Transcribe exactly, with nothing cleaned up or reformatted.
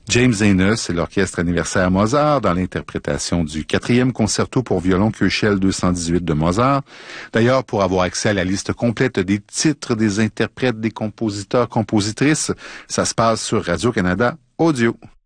James Enos et l'Orchestre anniversaire Mozart dans l'interprétation du quatrième concerto pour violon Köchel deux cent dix-huit de Mozart. D'ailleurs, pour avoir accès à la liste complète des titres, des interprètes, des compositeurs, compositrices, ça se passe sur Radio-Canada Audio.